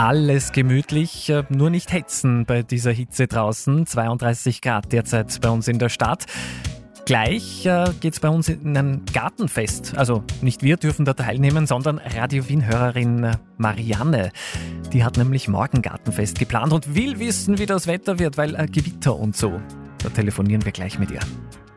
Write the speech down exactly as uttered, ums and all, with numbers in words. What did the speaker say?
Alles gemütlich, äh, nur nicht hetzen bei dieser Hitze draußen. zweiunddreißig Grad derzeit bei uns in der Stadt. Gleich äh, geht's bei uns in ein Gartenfest. Also nicht wir dürfen da teilnehmen, sondern Radio Wien-Hörerin äh, Marianne. Die hat nämlich morgen Gartenfest geplant und will wissen, wie das Wetter wird, weil äh, Gewitter und so. Da telefonieren wir gleich mit ihr.